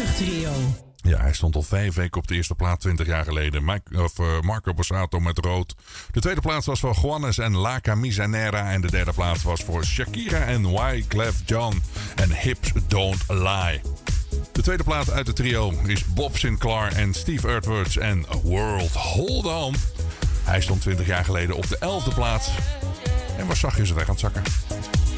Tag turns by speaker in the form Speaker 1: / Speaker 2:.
Speaker 1: 80 Trio.
Speaker 2: Ja, hij stond al 5 weken op de eerste plaats 20 jaar geleden. Marco Borsato met Rood. De tweede plaats was voor Juanes en La Camisa Negra. En de derde plaats was voor Shakira en Wyclef Jean en Hips Don't Lie. De tweede plaat uit het trio is Bob Sinclair en Steve Edwards en World Hold On. Hij stond 20 jaar geleden op de 11e plaats en was zachtjes weg aan het zakken.